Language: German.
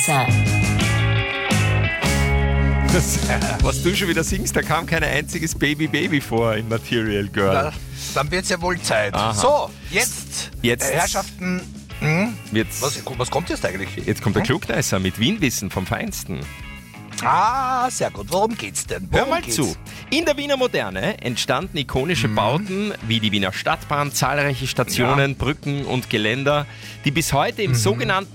Klugscheißer. Was du schon wieder singst, da kam kein einziges Baby vor in Material Girl. Na, dann wird's ja wohl Zeit. Aha. So, jetzt. Herrschaften. Was kommt jetzt eigentlich? Jetzt kommt der Klugscheißer mit Wienwissen vom Feinsten. Ah, sehr gut. Worum geht's denn? Hör mal zu. In der Wiener Moderne entstanden ikonische Bauten wie die Wiener Stadtbahn, zahlreiche Stationen, Brücken und Geländer, die bis heute im sogenannten